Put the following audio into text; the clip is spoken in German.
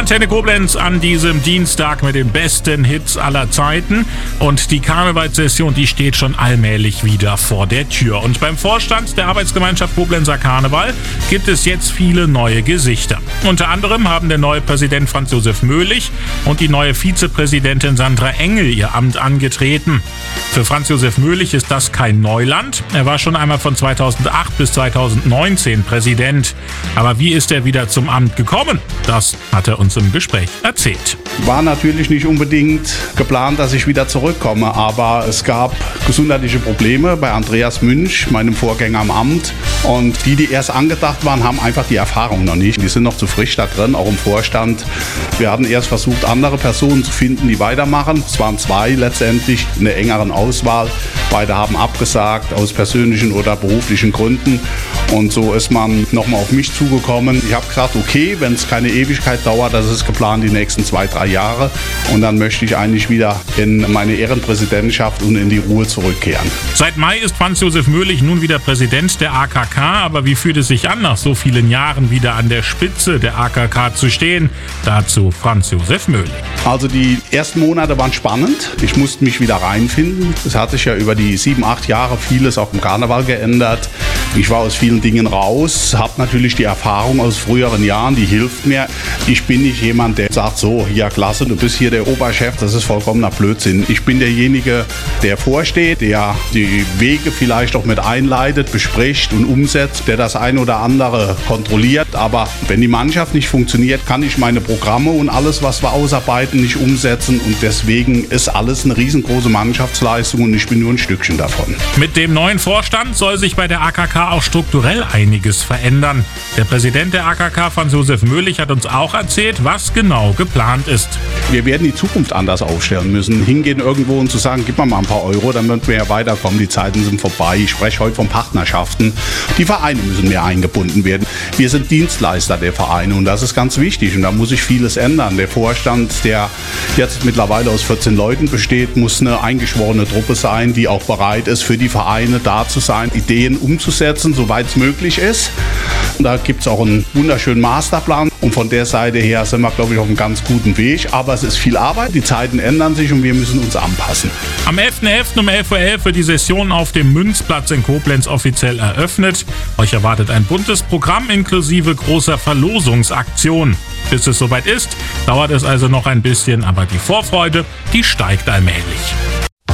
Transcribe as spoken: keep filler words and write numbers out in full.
Antenne Koblenz an diesem Dienstag mit den besten Hits aller Zeiten. Und die Karnevalssession, die steht schon allmählich wieder vor der Tür. Und beim Vorstand der Arbeitsgemeinschaft Koblenzer Karneval gibt es jetzt viele neue Gesichter. Unter anderem haben der neue Präsident Franz Josef Möhlich und die neue Vizepräsidentin Sandra Engel ihr Amt angetreten. Für Franz Josef Möhlich ist das kein Neuland. Er war schon einmal von zweitausendacht bis zweitausendneunzehn Präsident. Aber wie ist er wieder zum Amt gekommen? Das hat er uns im Gespräch erzählt. War natürlich nicht unbedingt geplant, dass ich wieder zurückkomme, aber es gab gesundheitliche Probleme bei Andreas Münch, meinem Vorgänger am Amt. Und die, die erst angedacht waren, haben einfach die Erfahrung noch nicht. Die sind noch zu frisch da drin, auch im Vorstand. Wir hatten erst versucht, andere Personen zu finden, die weitermachen. Es waren zwei letztendlich in der engeren Auswahl. Beide haben abgesagt aus persönlichen oder beruflichen Gründen. Und so ist man nochmal auf mich zugekommen. Ich habe gesagt, okay, wenn es keine Ewigkeit dauert, das ist geplant die nächsten zwei, drei Jahre. Und dann möchte ich eigentlich wieder in meine Ehrenpräsidentschaft und in die Ruhe zurückkehren. Seit Mai ist Franz Josef Möhlich nun wieder Präsident der A K K. Aber wie fühlt es sich an, nach so vielen Jahren wieder an der Spitze der A K K zu stehen? Dazu Franz Josef Möhlich. Also die ersten Monate waren spannend. Ich musste mich wieder reinfinden. Es hat sich ja über die sieben, acht Jahre vieles auch im Karneval geändert. Ich war aus vielen Dingen raus, habe natürlich die Erfahrung aus früheren Jahren, die hilft mir. Ich bin nicht jemand, der sagt so, ja klasse, du bist hier der Oberchef, das ist vollkommener Blödsinn. Ich bin derjenige, der vorsteht, der die Wege vielleicht auch mit einleitet, bespricht und umsetzt, der das ein oder andere kontrolliert. Aber wenn die Mannschaft nicht funktioniert, kann ich meine Programme und alles, was wir ausarbeiten, nicht umsetzen. Und deswegen ist alles eine riesengroße Mannschaftsleistung und ich bin nur ein Stückchen davon. Mit dem neuen Vorstand soll sich bei der A K K auch strukturell einiges verändern. Der Präsident der A K K, Franz Josef Möhlich, hat uns auch erzählt, was genau geplant ist. Wir werden die Zukunft anders aufstellen müssen. Hingehen irgendwo und zu sagen, gib mir mal ein paar Euro, dann werden wir ja weiterkommen. Die Zeiten sind vorbei. Ich spreche heute von Partnerschaften. Die Vereine müssen mehr eingebunden werden. Wir sind Dienstleister der Vereine und das ist ganz wichtig. Und da muss sich vieles ändern. Der Vorstand, der jetzt mittlerweile aus vierzehn Leuten besteht, muss eine eingeschworene Truppe sein, die auch bereit ist, für die Vereine da zu sein, Ideen umzusetzen, soweit es möglich ist. Und da gibt es auch einen wunderschönen Masterplan. Und von der Seite her sind wir, glaube ich, auf einem ganz guten Weg. Aber es ist viel Arbeit, die Zeiten ändern sich und wir müssen uns anpassen. Am elften elften um elf Uhr elf wird die Session auf dem Münzplatz in Koblenz offiziell eröffnet. Euch erwartet ein buntes Programm inklusive großer Verlosungsaktion. Bis es soweit ist, dauert es also noch ein bisschen, aber die Vorfreude, die steigt allmählich.